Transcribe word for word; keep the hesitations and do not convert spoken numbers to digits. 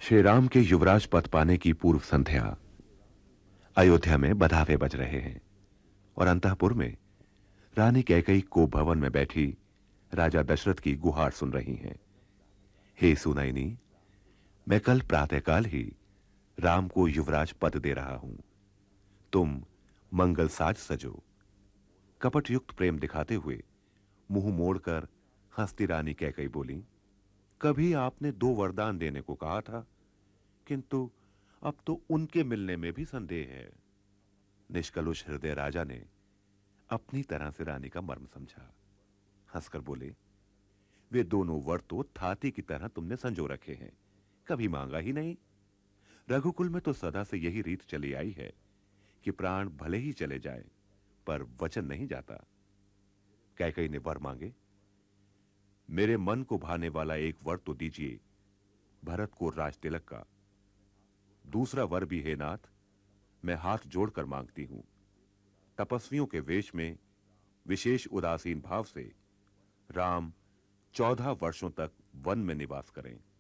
श्री राम के युवराज पद पाने की पूर्व संध्या अयोध्या में बधावे बज रहे हैं और अंतःपुर में रानी कैकेयी को भवन में बैठी राजा दशरथ की गुहार सुन रही हैं। हे सुनैनी, मैं कल प्रातःकाल ही राम को युवराज पद दे रहा हूं। तुम मंगल साज सजो। कपट युक्त प्रेम दिखाते हुए मुंह मोड़कर हंसती रानी कैकेयी बोली, कभी आपने दो वरदान देने को कहा था, किंतु अब तो उनके मिलने में भी संदेह है। निष्कलुष हृदय राजा ने अपनी तरह से रानी का मर्म समझा। हंसकर बोले, वे दोनों वर तो थाती की तरह तुमने संजो रखे हैं, कभी मांगा ही नहीं। रघुकुल में तो सदा से यही रीत चली आई है कि प्राण भले ही चले जाए पर वचन नहीं जाता। कैकेयी ने वर मांगे, मेरे मन को भाने वाला एक वर तो दीजिए, भरत को राज तिलक का। दूसरा वर भी हे नाथ, मैं हाथ जोड़कर मांगती हूं, तपस्वियों के वेश में विशेष उदासीन भाव से राम चौदह वर्षों तक वन में निवास करें।